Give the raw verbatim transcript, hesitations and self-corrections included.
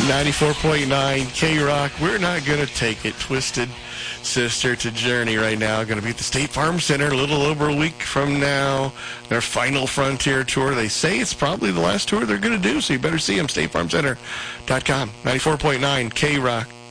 ninety-four point nine K-Rock. We're not going to take it. Twisted Sister to Journey right now. Going to be at the State Farm Center a little over a week from now. Their final Frontier tour. They say it's probably the last tour they're going to do, so you better see them. state farm center dot com. ninety-four point nine K-Rock.